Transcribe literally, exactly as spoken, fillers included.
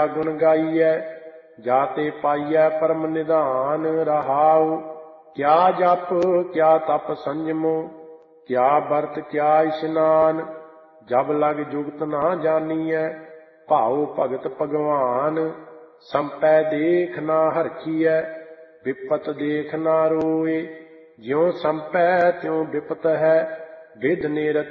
ਗੁਣ ਗਾਈਐ, ਜਾਤੇ ਪਾਈਐ ਪਰਮ ਨਿਧਾਨ। ਰਹਾਉ ਕਿਆ ਜਪ ਕਿਆ ਤਪ ਸੰਜਮੋ, ਕਿਆ ਵਰਤ ਕਿਆ ਇਸ਼ਨਾਨ। ਜਬ ਲਗ ਜੁਗਤ ਨਾ ਜਾਨੀਐ, ਭਾਉ ਭਗਤ ਭਗਵਾਨ। ਸੰਪੈ ਦੇਖ ਨਾ ਹਰਖੀਐ, ਵਿਪਤ ਦੇਖ ਨਾ ਰੋਏ। ਜਿਉ ਸੰਪੈ ਤਿਉ ਵਿਪਤ ਹੈ, ਵਿਧ ਨੇਰਤ